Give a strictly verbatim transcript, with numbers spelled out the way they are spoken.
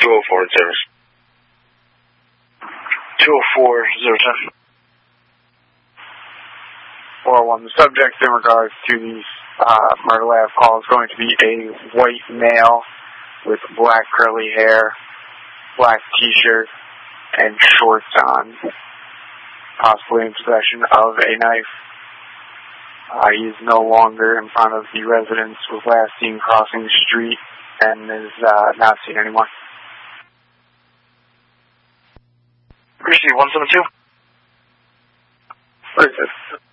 two oh four in service. two oh four, zero ten. four oh one, the subject in regards to the uh, murder lab call is going to be a white male with black curly hair, black t-shirt, and shorts on, possibly in possession of a knife. Uh, he is no longer in front of the residence, was last seen crossing the street, and is uh, not seen anymore. Receive one seven two. Where is this?